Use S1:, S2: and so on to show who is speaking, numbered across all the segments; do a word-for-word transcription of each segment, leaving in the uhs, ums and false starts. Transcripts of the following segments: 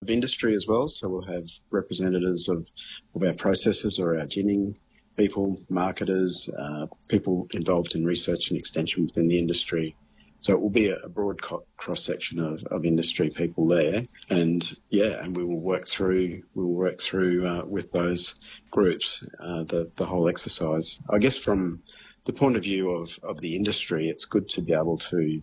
S1: of industry as well. So we'll have representatives of, of our processors or our ginning people, marketers, uh, people involved in research and extension within the industry. So it will be a, a broad co- cross-section of, of industry people there. And, yeah, and we will work through we will work through uh, with those groups uh, the, the whole exercise. I guess from the point of view of, of the industry, it's good to be able to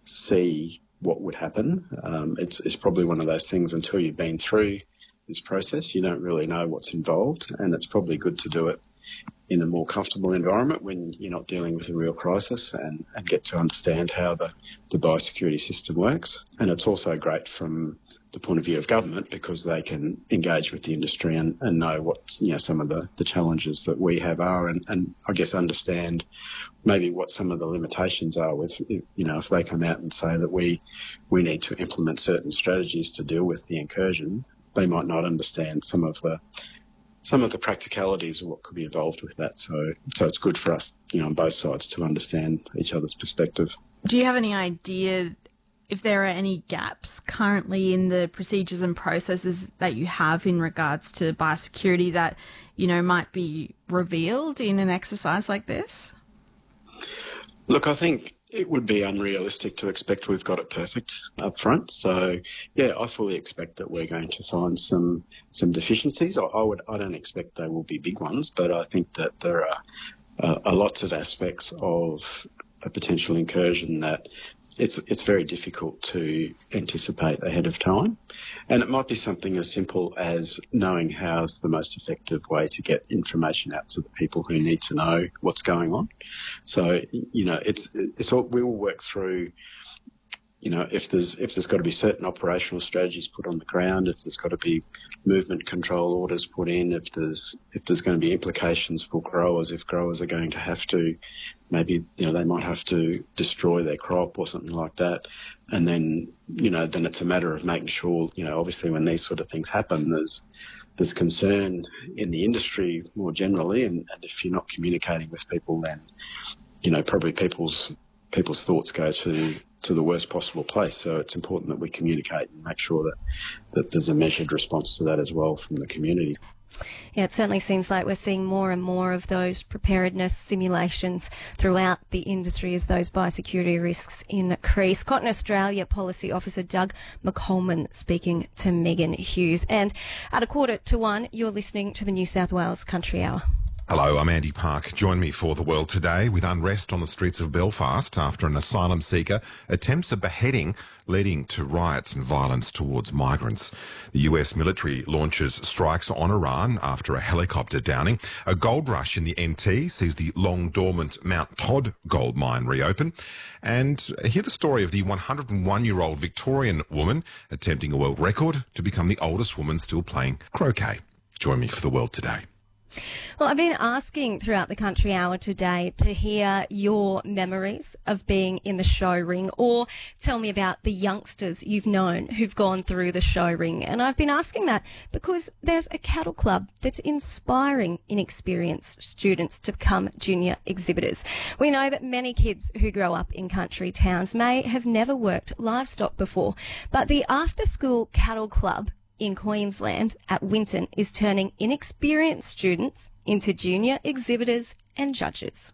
S1: see what would happen. Um, it's, it's probably one of those things until you've been through this process, you don't really know what's involved, and it's probably good to do it in a more comfortable environment when you're not dealing with a real crisis and, and get to understand how the, the biosecurity system works. And it's also great from the point of view of government because they can engage with the industry and, and know what, you know, some of the, the challenges that we have are and, and I guess understand maybe what some of the limitations are with, you know, if they come out and say that we, we need to implement certain strategies to deal with the incursion, they might not understand some of the some of the practicalities of what could be involved with that. So so it's good for us, you know, on both sides to understand each other's perspective.
S2: Do you have any idea if there are any gaps currently in the procedures and processes that you have in regards to biosecurity that, you know, might be revealed in an exercise like this?
S1: Look, I think it would be unrealistic to expect we've got it perfect up front. So, yeah, I fully expect that we're going to find some some deficiencies. I, I would I don't expect they will be big ones, but I think that there are, uh, are lots of aspects of a potential incursion that it's it's very difficult to anticipate ahead of time. And it might be something as simple as knowing how's the most effective way to get information out to the people who need to know what's going on. So, you know, it's it's all, we will work through, you know, if there's if there's got to be certain operational strategies put on the ground, if there's got to be movement control orders put in, if there's if there's going to be implications for growers, if growers are going to have to, maybe, you know, they might have to destroy their crop or something like that. And then, you know, then it's a matter of making sure, you know, obviously when these sort of things happen, there's there's concern in the industry more generally, and, and if you're not communicating with people, then, you know, probably people's people's thoughts go to to the worst possible place. So it's important that we communicate and make sure that, that there's a measured response to that as well from the community.
S3: Yeah, it certainly seems like we're seeing more and more of those preparedness simulations throughout the industry as those biosecurity risks increase. Cotton Australia Policy Officer Doug McColman speaking to Megan Hughes. And at a quarter to one, you're listening to the New South Wales Country Hour.
S4: Hello, I'm Andy Park. Join me for The World Today with unrest on the streets of Belfast after an asylum seeker attempts a beheading leading to riots and violence towards migrants. The U S military launches strikes on Iran after a helicopter downing. A gold rush in the N T sees the long-dormant Mount Todd gold mine reopen. And hear the story of the one hundred one-year-old Victorian woman attempting a world record to become the oldest woman still playing croquet. Join me for The World Today.
S3: Well, I've been asking throughout the Country Hour today to hear your memories of being in the show ring, or tell me about the youngsters you've known who've gone through the show ring. And I've been asking that because there's a cattle club that's inspiring inexperienced students to become junior exhibitors. We know that many kids who grow up in country towns may have never worked livestock before, but the after-school cattle club in Queensland at Winton is turning inexperienced students into junior exhibitors and judges.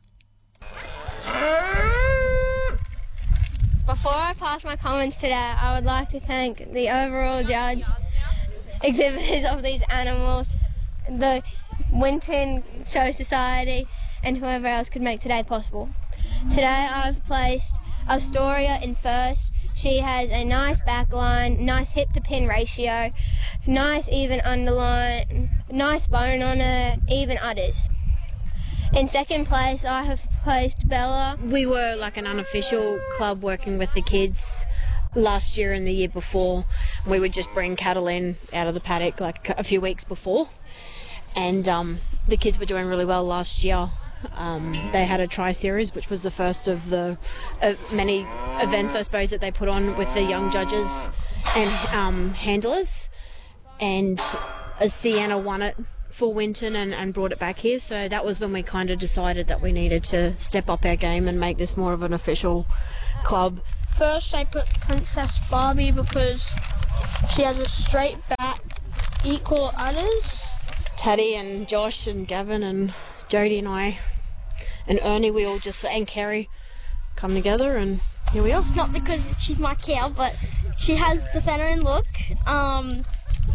S5: Before I pass my comments today, I would like to thank the overall judge, exhibitors of these animals, the Winton Show Society, and whoever else could make today possible. Today I've placed Astoria in first. She has a nice back line, nice hip to pin ratio, nice even underline, nice bone on her, even udders. In second place, I have placed Bella.
S6: We were like an unofficial club working with the kids last year and the year before. We would just bring cattle in out of the paddock like a few weeks before. And um, the kids were doing really well last year. Um, they had a tri-series, which was the first of the uh, many events, I suppose, that they put on with the young judges and um, handlers. And uh, Sienna won it for Winton and, and brought it back here. So that was when we kind of decided that we needed to step up our game and make this more of an official club.
S5: First, I put Princess Barbie because She has a straight back, equal udders.
S6: Taddy and Josh and Gavin and Jodie and I and Ernie, we all just, and Kerry, come together and here we are.
S5: It's not because she's my cow, but she has the feminine look. Um,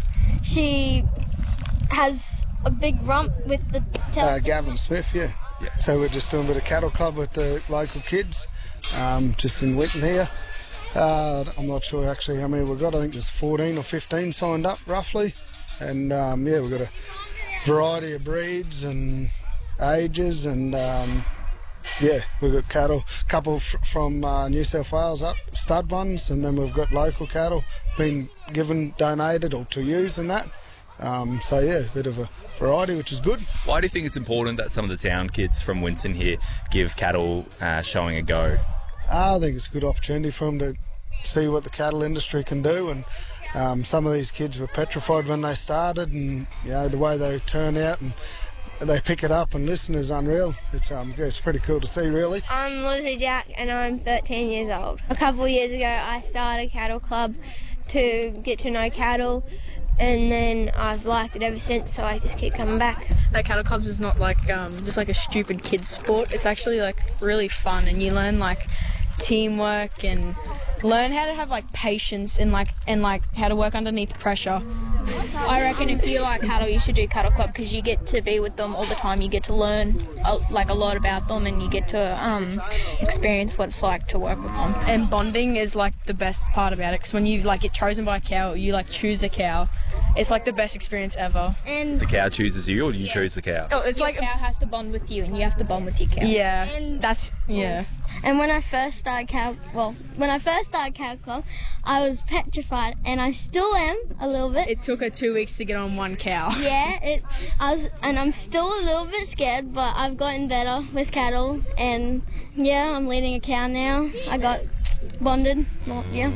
S5: she has a big rump with the...
S7: Uh, Gavin Smith, yeah. yeah. So we're just doing a bit of cattle club with the local kids, um, just in Winton here. Uh, I'm not sure actually how many we've got. I think there's fourteen or fifteen signed up roughly. And um, yeah, we've got a variety of breeds and ages, and um, yeah, we've got cattle, a couple f- from uh, New South Wales up, stud ones, and then we've got local cattle being given, donated or to use and that. Um, so yeah, a bit of a variety, which is good.
S8: Why do you think it's important that some of the town kids from Winton here give cattle uh, showing a go?
S7: I think it's a good opportunity for them to see what the cattle industry can do, and um, some of these kids were petrified when they started, and you know the way they turn out and they pick it up and listen is unreal. It's um it's pretty cool to see, really.
S5: I'm Lucy Jack and I'm thirteen years old. A couple of years ago I started a cattle club to get to know cattle, and then I've liked it ever since, so I just keep coming back.
S9: That cattle clubs is not like um, just like a stupid kids sport. It's actually like really fun, and you learn like teamwork and learn how to have like patience and like and like how to work underneath pressure.
S10: I reckon if you like cattle, you should do cattle club because you get to be with them all the time. You get to learn uh, like a lot about them, and you get to um, experience what it's like to work with them.
S9: And bonding is like the best part about it, because when you like get chosen by a cow, you like choose a cow. It's like the best experience ever.
S5: And
S8: the cow chooses you, or do you choose the cow?
S9: Oh, it's
S10: your
S9: like
S10: cow has to bond with you, and you have to bond with your cow.
S9: Yeah,
S5: and
S9: that's yeah.
S5: And when I first started cow, well, when I first started cow club, I was petrified, and I still am a little bit.
S9: It took her two weeks to get on one cow.
S5: Yeah, it. I was, and I'm still a little bit scared, but I've gotten better with cattle, and yeah, I'm leading a cow now. I got bonded. Well, yeah.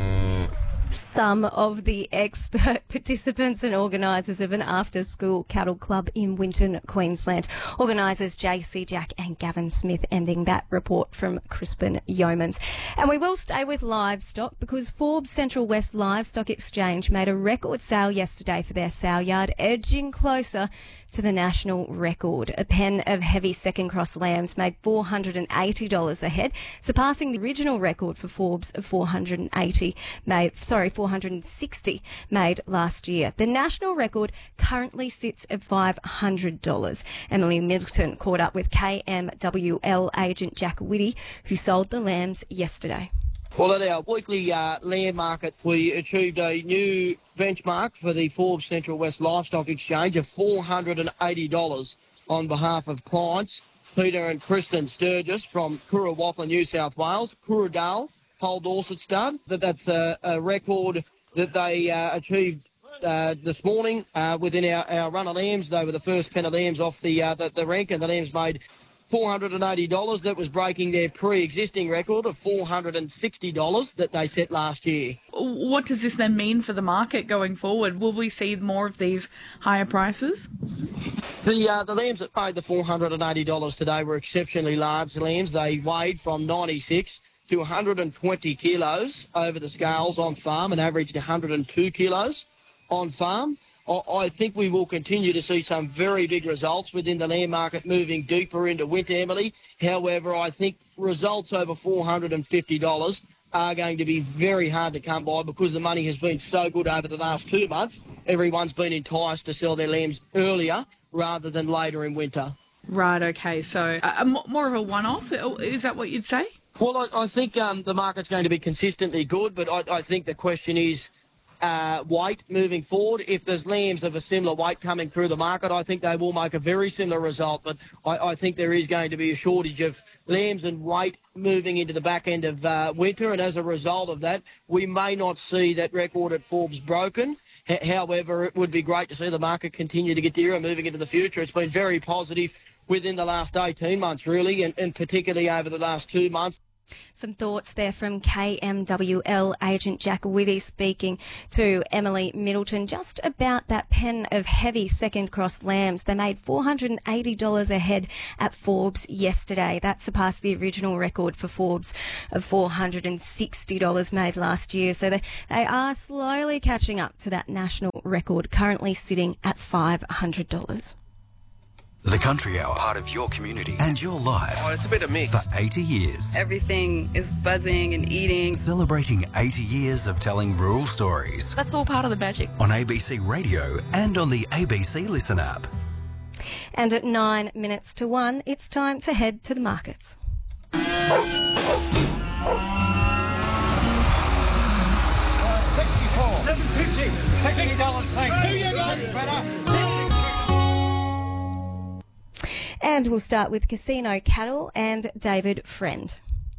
S3: Some of the expert participants and organisers of an after-school cattle club in Winton, Queensland. Organisers J C Jack and Gavin Smith, ending that report from Crispin Yeomans. And we will stay with livestock because Forbes Central West Livestock Exchange made a record sale yesterday for their sow yard, edging closer to the national record. A pen of heavy second cross lambs made four hundred eighty dollars a head, surpassing the original record for Forbes of four hundred eighty made, sorry, four hundred sixty made last year. The national record currently sits at five hundred dollars. Emily Middleton caught up with K M W L agent Jack Whitty, who sold the lambs yesterday.
S11: Well, at our weekly uh, lamb market, we achieved a new benchmark for the Forbes Central West Livestock Exchange of four hundred eighty dollars on behalf of clients Peter and Kristen Sturgis from Coorawappa, New South Wales, Cooradale, Pole Dorset stud. That that's a, a record that they uh, achieved uh, this morning uh, within our, our run of lambs. They were the first pen of lambs off the, uh, the, the rank, and the lambs made four hundred eighty dollars. That was breaking their pre-existing record of four hundred sixty dollars that they set last year.
S12: What does this then mean for the market going forward? Will we see more of these higher prices?
S11: The uh, the lambs that paid the four hundred eighty dollars today were exceptionally large lambs. They weighed from ninety-six to one hundred twenty kilos over the scales on farm and averaged one hundred two kilos on farm. I think we will continue to see some very big results within the lamb market moving deeper into winter, Emily. However, I think results over four hundred fifty dollars are going to be very hard to come by because the money has been so good over the last two months. Everyone's been enticed to sell their lambs earlier rather than later in winter.
S12: Right, okay. So uh, more of a one-off, is that what you'd say?
S11: Well, I, I think um, the market's going to be consistently good, but I, I think the question is uh, weight moving forward. If there's lambs of a similar weight coming through the market, I think they will make a very similar result, but I, I think there is going to be a shortage of lambs and weight moving into the back end of uh, winter, and as a result of that, we may not see that record at Forbes broken. H- however, it would be great to see the market continue to get dearer moving into the future. It's been very positive within the last eighteen months, really, and, and particularly over the last two months.
S3: Some thoughts there from K M W L agent Jack Whitty speaking to Emily Middleton just about that pen of heavy second cross lambs. They made four hundred eighty dollars a head at Forbes yesterday. That surpassed the original record for Forbes of four hundred sixty dollars made last year. So they, they are slowly catching up to that national record, currently sitting at five hundred dollars.
S13: The Country Hour, part of your community and your life.
S14: Oh, it's a bit of mix.
S13: For eighty years.
S15: Everything is buzzing and eating.
S13: Celebrating eighty years of telling rural stories.
S15: That's all part of the magic.
S13: On A B C Radio and on the A B C Listen app.
S3: And at nine minutes to one, it's time to head to the markets.
S16: sixty-four. eleven fifty. sixty dollars, thanks. Here you go, better.
S3: And we'll start with Casino Cattle and David Friend.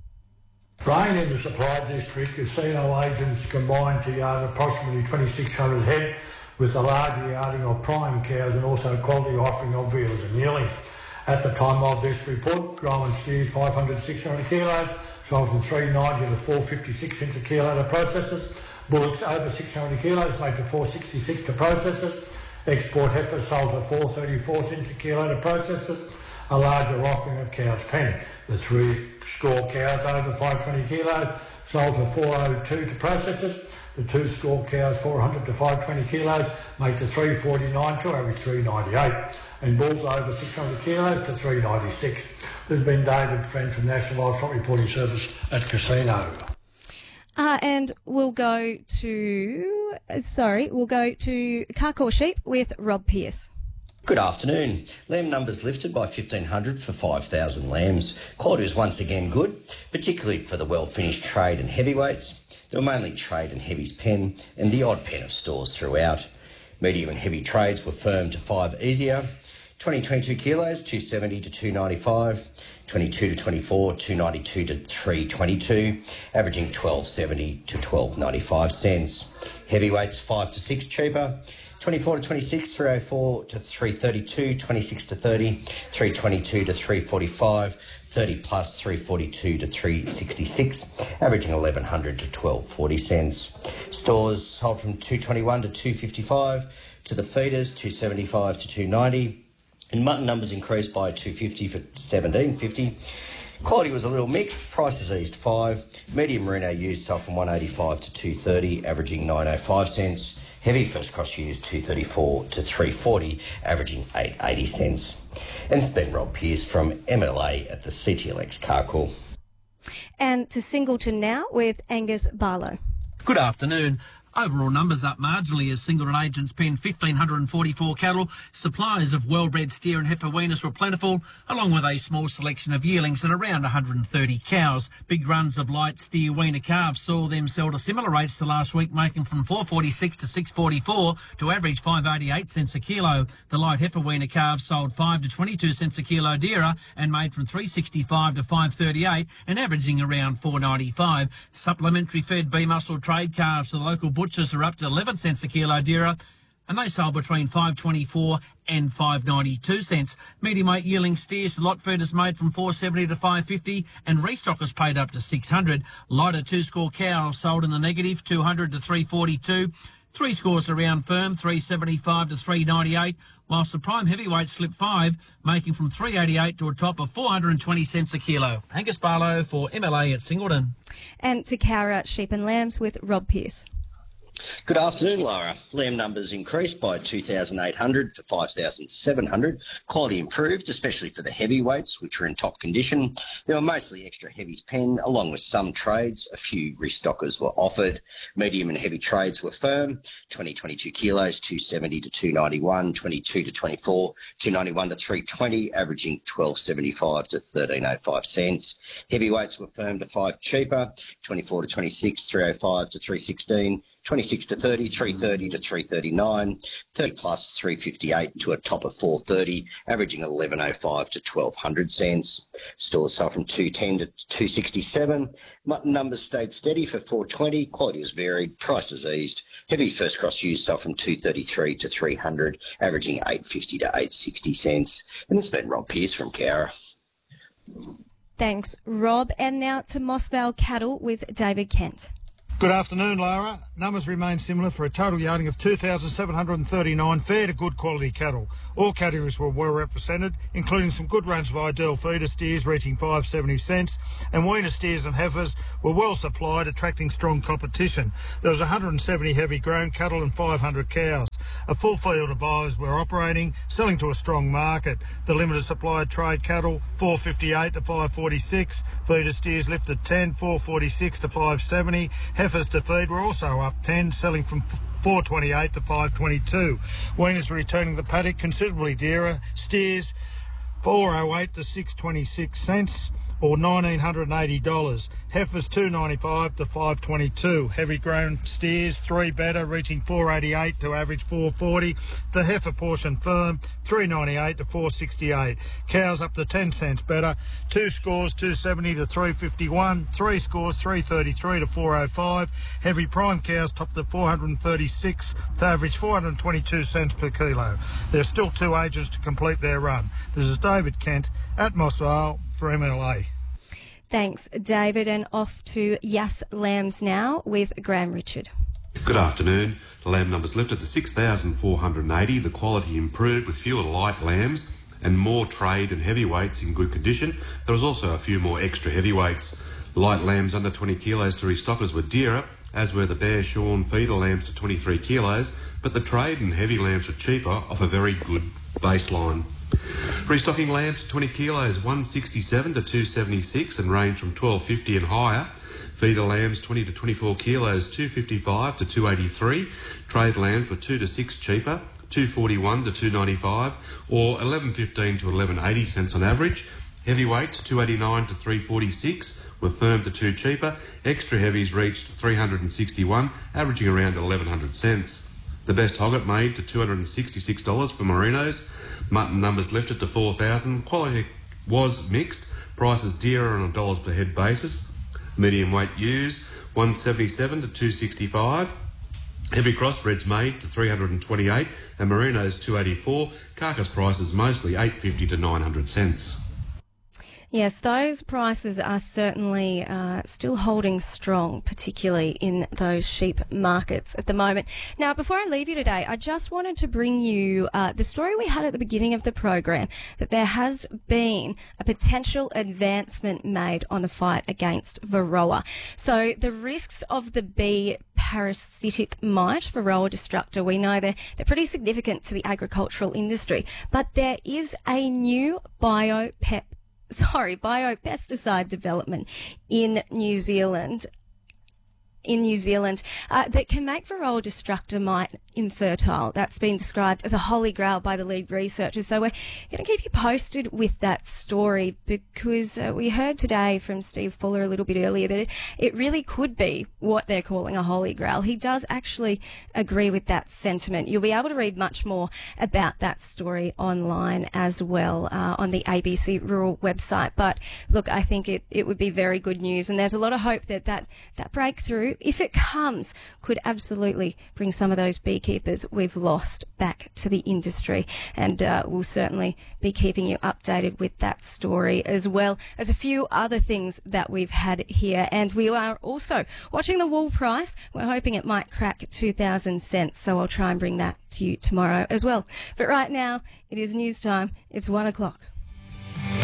S17: Grain in the supply district, casino agents combined to yard approximately twenty-six hundred head, with the larger yarding of prime cows and also quality offering of veals and yearlings. At the time of this report, growing steers five hundred, six hundred kilos, sold from three ninety to four fifty-six cents a kilo to processors. Bullocks over six hundred kilos made to four sixty-six to processors. Export heifers sold to four thirty-four cents a kilo to processors. A larger offering of cows pen. The three score cows over five hundred twenty kilos sold to four oh two to processors. The two score cows four hundred to five hundred twenty kilos made to three forty-nine to average three ninety-eight. And bulls over six hundred kilos to three ninety-six. There's been David Friend from National Livestock Reporting Service at Casino.
S3: Uh, and we'll go to, sorry, we'll go to Carcoar Sheep with Rob Pearce.
S18: Good afternoon. Lamb numbers lifted by fifteen hundred for five thousand lambs. Quality was once again good, particularly for the well-finished trade and heavyweights. There were mainly trade and heavies pen and the odd pen of stores throughout. Medium and heavy trades were firm to five easier. twenty twenty-two kilos, two seventy to two ninety-five. twenty-two to twenty-four, two ninety-two to three twenty-two, averaging twelve seventy to twelve ninety-five cents. Heavyweights five to six cheaper. twenty-four to twenty-six, three oh four to three thirty-two, twenty-six to thirty, three twenty-two to three forty-five, thirty plus three forty-two to three sixty-six, averaging eleven hundred to twelve forty cents. Stores sold from two twenty-one to two fifty-five, to the feeders two seventy-five to two ninety, and mutton numbers increased by two fifty for seventeen fifty. Quality was a little mixed. Prices eased five. Medium merino ewes sold from one eighty-five to two thirty, averaging nine oh five cents. Heavy first cross ewes two thirty-four to three forty, averaging eight eighty cents. And it's been Rob Pearce from M L A at the C T L X Carcoar.
S3: And to Singleton now with Angus Barlow.
S19: Good afternoon. Overall numbers up marginally as Singleton agents penned one thousand five hundred forty-four cattle. Supplies of well-bred steer and heifer weaners were plentiful, along with a small selection of yearlings and around one hundred thirty cows. Big runs of light steer weaner calves saw them sell to similar rates to last week, making from four forty-six to six forty-four to average five eighty-eight cents a kilo. The light heifer weaner calves sold five to twenty-two cents a kilo dearer and made from three sixty-five to five thirty-eight and averaging around four ninety-five. Supplementary fed B-muscle trade calves to the local butchers are up to eleven cents a kilo dearer, and they sold between five twenty-four and five ninety-two cents. Medium weight yearling steers to lot feeders made from four seventy to five fifty, and restockers paid up to six hundred. Lighter two-score cows sold in the negative, two hundred to three forty-two. Three scores around firm, three seventy-five to three ninety-eight, whilst the prime heavyweight slipped five, making from three eighty-eight to a top of four hundred twenty cents a kilo. Angus Barlow for M L A at Singleton.
S3: And to Cowra Sheep and Lambs with Rob Pearce.
S18: Good afternoon, Laura. Lamb numbers increased by two thousand eight hundred to five thousand seven hundred. Quality improved, especially for the heavyweights, which were in top condition. There were mostly extra heavies pen, along with some trades. A few restockers were offered. Medium and heavy trades were firm. twenty twenty-two kilos, two seventy to two ninety-one. twenty-two to twenty-four, two ninety-one to three twenty, averaging twelve seventy-five to thirteen oh five cents. Heavyweights were firm to five cheaper. twenty-four to twenty-six, three oh five to three sixteen. twenty-six to thirty, three thirty to three thirty-nine, thirty plus three fifty-eight to a top of four thirty, averaging eleven oh five to twelve hundred cents. Stores sold from two ten to two sixty-seven. Mutton numbers stayed steady for four twenty. Quality was varied. Prices eased. Heavy first cross ewes sold from two thirty-three to three hundred, averaging eight fifty to eight sixty cents. And it's been Rob Pearce from Cowra.
S3: Thanks, Rob. And now to Mossvale Cattle with David Kent.
S17: Good afternoon, Lara. Numbers remain similar for a total yarding of two thousand seven hundred thirty-nine fair to good quality cattle. All categories were well represented, including some good runs of ideal feeder steers reaching five dollars seventy cents, and weaner steers and heifers were well supplied, attracting strong competition. There was one hundred seventy heavy grown cattle and five hundred cows. A full field of buyers were operating, selling to a strong market. The limited supply trade cattle, four dollars fifty-eight to five dollars forty-six. Feeder steers lifted ten, four dollars forty-six to five dollars seventy. Heifers to feed were also up ten, selling from four dollars twenty-eight to five dollars twenty-two. Weaners returning the paddock considerably dearer. Steers four dollars oh eight to six dollars twenty-six cents, or one thousand nine hundred eighty dollars. Heifers two dollars ninety-five to five dollars twenty-two. Heavy grown steers, three better, reaching four dollars eighty-eight to average four dollars forty. The heifer portion firm, three dollars ninety-eight to four dollars sixty-eight. Cows up to ten cents better, two scores two dollars seventy to three dollars fifty-one. Three scores three dollars thirty-three to four dollars oh five. Heavy prime cows topped at four hundred thirty-six to average four hundred twenty-two cents per kilo. There's still two ages to complete their run. This is David Kent at Mossvale for M L A.
S3: Thanks, David. And off to Yass Lambs now with Graham Richard.
S14: Good afternoon. The lamb numbers lifted to six thousand four hundred eighty. The quality improved with fewer light lambs and more trade and heavyweights in good condition. There was also a few more extra heavyweights. Light lambs under twenty kilos to restockers were dearer, as were the bare shorn feeder lambs to twenty-three kilos, but the trade and heavy lambs were cheaper off a very good baseline. Restocking lambs to twenty kilos, one sixty-seven to two seventy-six, and range from twelve fifty and higher. Feeder lambs twenty to twenty-four kilos, two fifty-five to two eighty-three. Trade lambs were two to six cheaper, two forty-one to two ninety-five, or eleven fifteen to eleven eighty cents on average. Heavyweights two eighty-nine to three forty-six, were firm to two cheaper. Extra heavies reached three hundred sixty-one, averaging around eleven hundred cents. The best hogget made to two hundred sixty-six dollars for merinos. Mutton numbers lifted to four thousand. Quality was mixed. Prices dearer on a dollars per head basis. Medium weight ewes one seventy-seven to two sixty-five. Heavy crossbreds made to three hundred twenty-eight, and merinos two eighty-four. Carcass prices mostly eight fifty to nine hundred cents.
S3: Yes, those prices are certainly uh, still holding strong, particularly in those sheep markets at the moment. Now, before I leave you today, I just wanted to bring you uh, the story we had at the beginning of the program, that there has been a potential advancement made on the fight against Varroa. So the risks of the bee parasitic mite, Varroa destructor, we know they're, they're pretty significant to the agricultural industry, but there is a new biopep Sorry, biopesticide development in New Zealand, in New Zealand, uh, that can make Varroa destructor mite infertile. That's been described as a holy grail by the lead researchers. So we're going to keep you posted with that story, because uh, we heard today from Steve Fuller a little bit earlier that it, it really could be what they're calling a holy grail. He does actually agree with that sentiment. You'll be able to read much more about that story online as well uh, on the A B C Rural website. But look, I think it, it would be very good news, and there's a lot of hope that that, that breakthrough, if it comes, could absolutely bring some of those beekeepers we've lost back to the industry. And uh, we'll certainly be keeping you updated with that story, as well as a few other things that we've had here. And we are also watching the wool price. We're hoping it might crack two thousand cents, so I'll try and bring that to you tomorrow as well. But right now, it is news time. It's one o'clock.